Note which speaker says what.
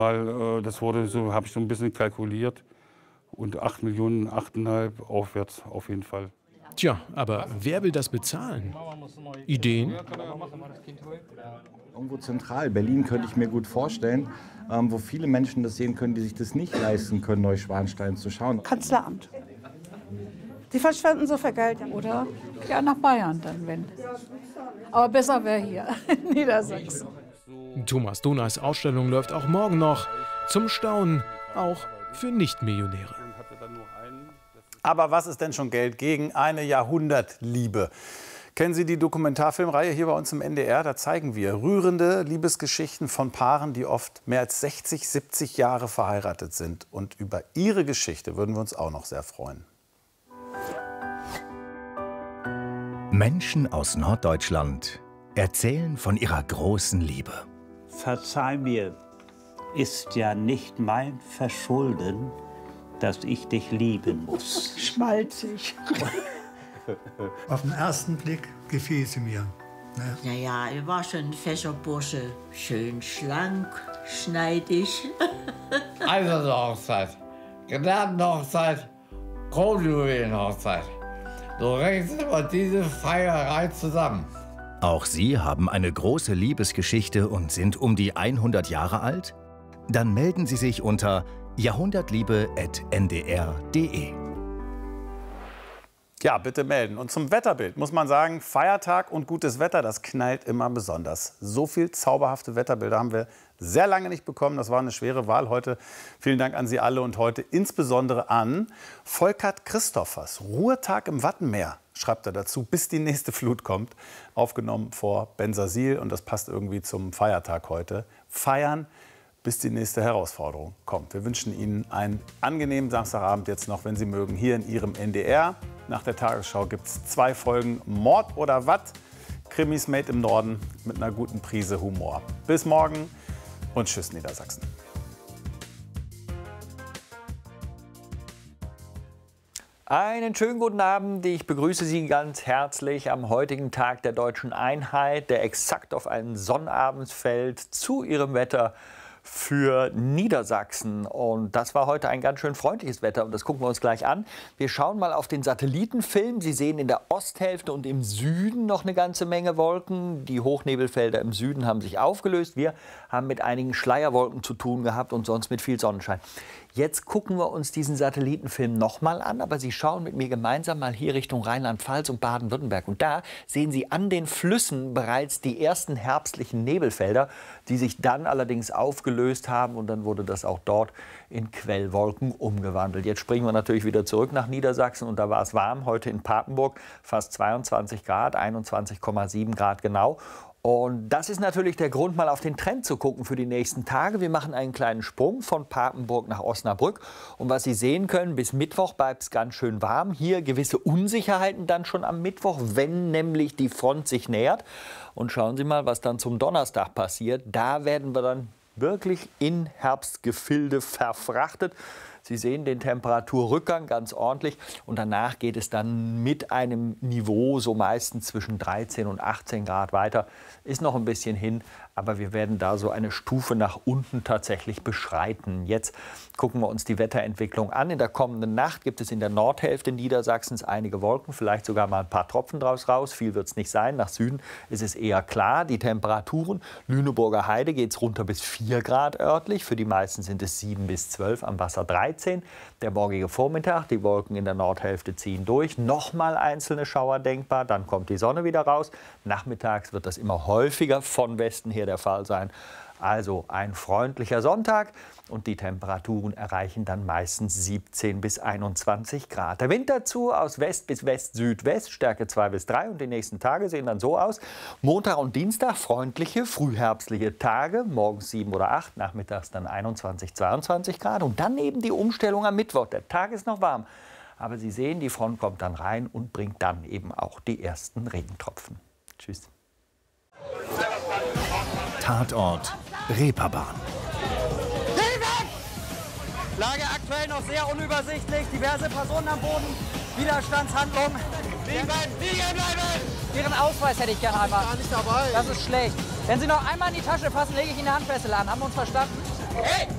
Speaker 1: Weil das wurde so, habe ich so ein bisschen kalkuliert. Und 8 Millionen, 8,5 aufwärts auf jeden Fall.
Speaker 2: Tja, aber wer will das bezahlen? Ideen?
Speaker 3: Irgendwo zentral, Berlin könnte ich mir gut vorstellen, wo viele Menschen das sehen können, die sich das nicht leisten können, Neuschwanstein zu schauen.
Speaker 4: Kanzleramt. Die verschwenden so viel Geld.
Speaker 5: Oder ja, nach Bayern dann, wenn. Aber besser wäre hier in Niedersachsen.
Speaker 2: Thomas Donays Ausstellung läuft auch morgen noch. Zum Staunen, auch für Nichtmillionäre.
Speaker 6: Aber was ist denn schon Geld gegen eine Jahrhundertliebe? Kennen Sie die Dokumentarfilmreihe hier bei uns im NDR? Da zeigen wir rührende Liebesgeschichten von Paaren, die oft mehr als 60, 70 Jahre verheiratet sind. Und über ihre Geschichte würden wir uns auch noch sehr freuen.
Speaker 7: Menschen aus Norddeutschland erzählen von ihrer großen Liebe.
Speaker 8: Verzeih mir, ist ja nicht mein Verschulden, dass ich dich lieben muss.
Speaker 5: Schmalzig.
Speaker 9: Auf den ersten Blick gefiel sie mir. Ne?
Speaker 10: Naja, er war schon ein fescher Bursche. Schön schlank, schneidig.
Speaker 11: Eiserne Hochzeit, Gnadenhochzeit, Kronjuwelenhochzeit. So rechnen wir diese Feierei zusammen.
Speaker 7: Auch Sie haben eine große Liebesgeschichte und sind um die 100 Jahre alt? Dann melden Sie sich unter jahrhundertliebe@ndr.de.
Speaker 6: Ja, bitte melden. Und zum Wetterbild muss man sagen, Feiertag und gutes Wetter, das knallt immer besonders. So viel zauberhafte Wetterbilder haben wir sehr lange nicht bekommen. Das war eine schwere Wahl heute. Vielen Dank an Sie alle und heute insbesondere an Volkert Christophers. Ruhetag im Wattenmeer, schreibt er dazu, bis die nächste Flut kommt. Aufgenommen vor Bensersiel und das passt irgendwie zum Feiertag heute. Feiern, bis die nächste Herausforderung kommt. Wir wünschen Ihnen einen angenehmen Samstagabend jetzt noch, wenn Sie mögen, hier in Ihrem NDR. Nach der Tagesschau gibt es 2 Folgen Mord oder Watt. Krimis made im Norden mit einer guten Prise Humor. Bis morgen und tschüss Niedersachsen.
Speaker 12: Einen schönen guten Abend. Ich begrüße Sie ganz herzlich am heutigen Tag der Deutschen Einheit, der exakt auf einen Sonnabend fällt, zu Ihrem Wetter für Niedersachsen. Und das war heute ein ganz schön freundliches Wetter und das gucken wir uns gleich an. Wir schauen mal auf den Satellitenfilm. Sie sehen in der Osthälfte und im Süden noch eine ganze Menge Wolken. Die Hochnebelfelder im Süden haben sich aufgelöst. Wir haben mit einigen Schleierwolken zu tun gehabt und sonst mit viel Sonnenschein. Jetzt gucken wir uns diesen Satellitenfilm noch mal an, aber Sie schauen mit mir gemeinsam mal hier Richtung Rheinland-Pfalz und Baden-Württemberg. Und da sehen Sie an den Flüssen bereits die ersten herbstlichen Nebelfelder, die sich dann allerdings aufgelöst haben. Und dann wurde das auch dort in Quellwolken umgewandelt. Jetzt springen wir natürlich wieder zurück nach Niedersachsen. Und da war es warm, heute in Papenburg fast 22 Grad, 21,7 Grad genau. Und das ist natürlich der Grund, mal auf den Trend zu gucken für die nächsten Tage. Wir machen einen kleinen Sprung von Papenburg nach Osnabrück. Und was Sie sehen können, bis Mittwoch bleibt es ganz schön warm. Hier gewisse Unsicherheiten dann schon am Mittwoch, wenn nämlich die Front sich nähert. Und schauen Sie mal, was dann zum Donnerstag passiert. Da werden wir dann wirklich in Herbstgefilde verfrachtet. Sie sehen den Temperaturrückgang ganz ordentlich und danach geht es dann mit einem Niveau so meistens zwischen 13 und 18 Grad weiter. Ist noch ein bisschen hin, aber wir werden da so eine Stufe nach unten tatsächlich beschreiten. Jetzt gucken wir uns die Wetterentwicklung an. In der kommenden Nacht gibt es in der Nordhälfte Niedersachsens einige Wolken, vielleicht sogar mal ein paar Tropfen draus raus. Viel wird es nicht sein. Nach Süden ist es eher klar. Die Temperaturen, Lüneburger Heide geht es runter bis 4 Grad örtlich. Für die meisten sind es 7 bis 12, am Wasser 13. Der morgige Vormittag, die Wolken in der Nordhälfte ziehen durch. Nochmal einzelne Schauer denkbar, dann kommt die Sonne wieder raus. Nachmittags wird das immer häufiger von Westen her der Fall sein. Also ein freundlicher Sonntag und die Temperaturen erreichen dann meistens 17 bis 21 Grad. Der Wind dazu aus West bis West-Südwest, Stärke 2 bis 3 und die nächsten Tage sehen dann so aus. Montag und Dienstag freundliche, frühherbstliche Tage, morgens 7 oder 8, nachmittags dann 21, 22 Grad und dann eben die Umstellung am Mittwoch. Der Tag ist noch warm, aber Sie sehen, die Front kommt dann rein und bringt dann eben auch die ersten Regentropfen. Tschüss.
Speaker 7: Tatort Reeperbahn.
Speaker 13: Lage aktuell noch sehr unübersichtlich. Diverse Personen am Boden. Widerstandshandlungen. Liegen bleiben! Ihren Ausweis hätte ich gerne einmal. Gar nicht dabei. Das ist schlecht. Wenn Sie noch einmal in die Tasche fassen, lege ich Ihnen eine Handfessel an. Haben wir uns verstanden? Hey!